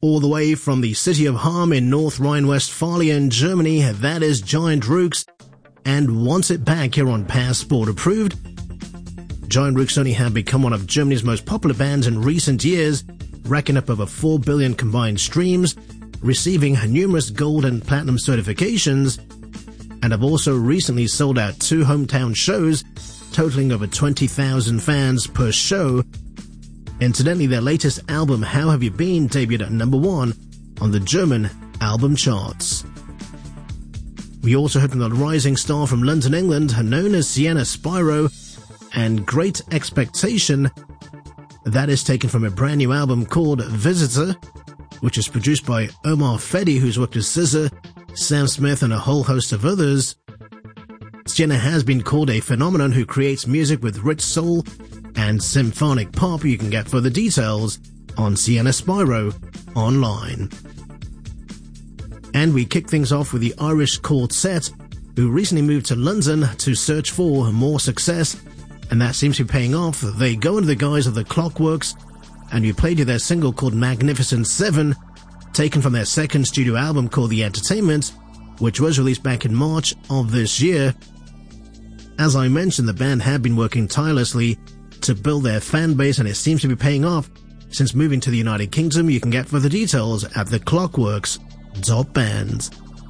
All the way from the city of Hamm in North Rhine-Westphalia in Germany, that is Giant Rooks, and wants it back here on Passport Approved. Giant Rooks only have become one of Germany's most popular bands in recent years, racking up over 4 billion combined streams, receiving numerous gold and platinum certifications, and have also recently sold out 2 hometown shows, totaling over 20,000 fans per show. Incidentally, their latest album, How Have You Been, debuted at number 1 on the German album charts. We also heard from the rising star from London, England, known as Sienna Spyro, and Great Expectation. That is taken from a brand new album called Visitor, which is produced by Omar Fedi, who's worked with SZA, Sam Smith, and a whole host of others. Sienna has been called a phenomenon who creates music with rich soul and symphonic pop. You can get further details on Sienna Spyro online. And we kick things off with the Irish Quartet, who recently moved to London to search for more success, and that seems to be paying off. They go under the guise of the Clockworks, and we played you their single called Magnificent 7, taken from their second studio album called The Entertainment, which was released back in March of this year. As I mentioned, the band have been working tirelessly to build their fan base, and it seems to be paying off. Since moving to the United Kingdom, you can get further details at theclockworks.band.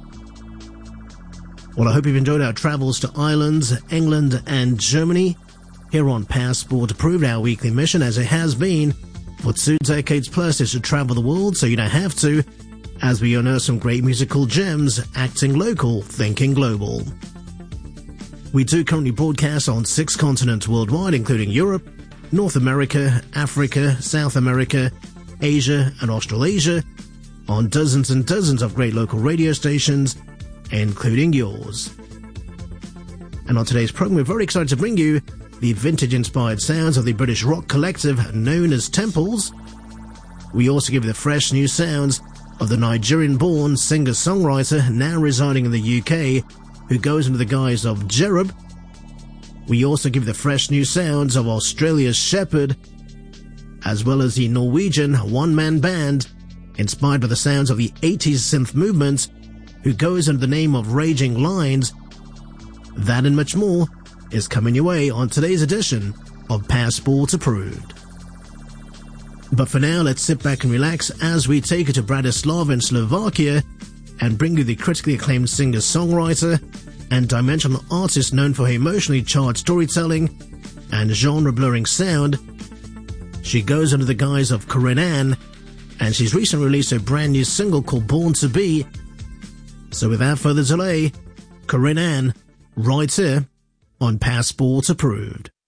Well, I hope you've enjoyed our travels to Ireland, England, and Germany here on Passport Approved. Our weekly mission, as it has been for 2 decades plus, is to travel the world so you don't have to, as we unearth some great musical gems, acting local, thinking global. We do currently broadcast on 6 continents worldwide, including Europe, North America, Africa, South America, Asia, and Australasia, on dozens and dozens of great local radio stations, including yours. And on today's program, we're very excited to bring you the vintage-inspired sounds of the British rock collective known as Temples. We also give you the fresh new sounds of the Nigerian-born singer-songwriter now residing in the UK, who goes under the guise of Jerub. We also give the fresh new sounds of Australia's Shepherd, as well as the Norwegian one-man band, inspired by the sounds of the 80s synth movement, who goes under the name of Raging Lines. That and much more is coming your way on today's edition of Passport Approved. But for now, let's sit back and relax as we take you to Bratislava in Slovakia and bring you the critically acclaimed singer-songwriter and dimensional artist known for her emotionally charged storytelling and genre-blurring sound. She goes under the guise of Corinne Ann, and she's recently released a brand new single called Born to Be. So without further delay, Corinne Ann, right here on Passport Approved.